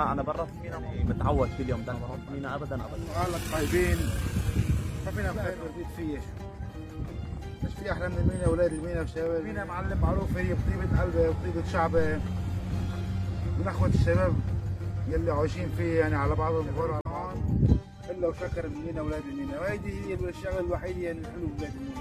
انا برا في مينا يعني متعود كل يوم ده بروح مينا ابدا ابدا. قال لك طيبين ما فينا خير برديت فيه شو. مش في احلى من مينا اولاد المينا وشباب مينا معلم معروف هي بطيبة قلبه وبطيبة شعبه من اخوة الشباب يلي عايشين فيه يعني على بعضهم بفرع الا وشكر المينا اولاد المينا، وهيدي هي الشغله الوحيده يعني الحلو بولاد المينا.